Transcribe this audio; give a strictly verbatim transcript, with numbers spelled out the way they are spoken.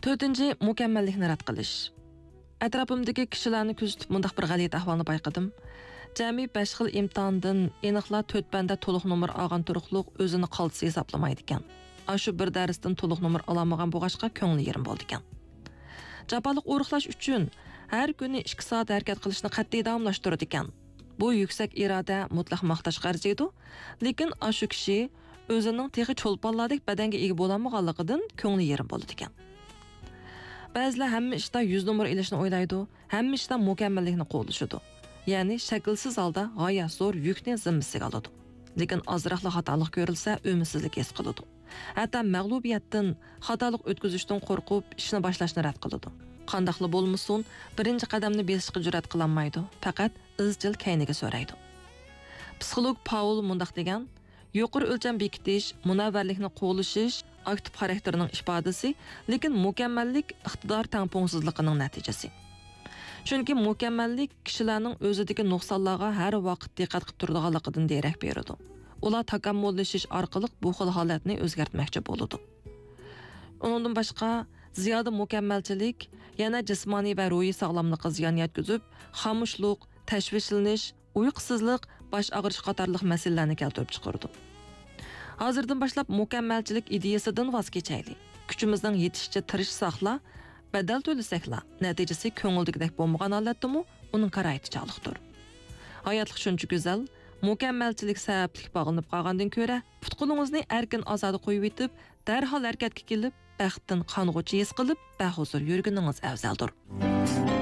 to'rtinchi mukammallikni rad qilish. Atrofimdagi kishilarni kuzatib mundaq bir g'alati ahvolni bayqadim. Jami besh xil imtihondan aniqla to'rt banda to'liq nomer olgan turuqliq o'zini qoltisi hisoblamaydi ekan. Ashu bir darsdan to'liq nomer olamagan bo'g'ashqa ko'ngli yerim bo'ldi ekan. Japaliq o'riqlash uchun har kuni ikki soat harakat qilishni qat'iy davomlashtirdi ekan. Bu yuksak iroda mutlaq maqtashga arziydi, lekin ashu kishi o'zining texi cho'lponlardek badanga ega bo'lolmaganligidan ko'ngli yerim bo'ldi ekan. Ba'zilar hamma ishda yuz nomer ilishni o'ylaydi, hamma ishda mukammallikni qo'llashadi. Ya'ni shaklsiz holda g'oyat zo'r yukni zimmasiga oladi. Lekin ozroqli xatolik ko'rilsa, umidsizlik his qiladi. Hatto mag'lubiyatdan, xatolik o'tkazishdan qo'rqib, ishni boshlashni rad qiladi. Qandaqli bo'lmasin, birinchi qadamni besishga jur'at qilolmaydi, faqat izchil kayniga so'raydi. Psixolog Paul mundaq degan: yuqori o'lcham bekitish, munavvarlikni qo'llashish aktiv xarakterining ifodasi, lekin mukammallik iqtidor tangpongsizligining natijasi. Chunki mukammallik kishilarning o'zidagi nuqsonlarga har vaqt diqqat qilib turadiganligidan derak beradi. Ular takamullashish orqali bu xil holatni o'zgartmoqchi bo'ladi. Undan boshqa ziyoda mukammalchilik yana jismoniy va ruhiy sog'lomlikka ziyon yetkazib, xamushlik, tashvishlanish, uyqusizlik, bosh og'rish qatorliq masalalarni keltirib chiqardi. Hozirdan boshlab mukammalchilik ideyasidan voz kechaylik. Kuchimizning yetishicha tirishsaqla, badal to'lasakla, natijasi ko'ngildagidek bo'lmagan holatdami, uning qarayiti chog'liqdir. Hayotlik shuncha go'zal, mukammalchilik sabablik bog'lanib qolgandan ko'ra, putqulingizni erkin ozoda qo'yib etib, darhol harakatga kelib, baxtdan qong'uchi his qilib, bahuzur yurganingiz afzaldir.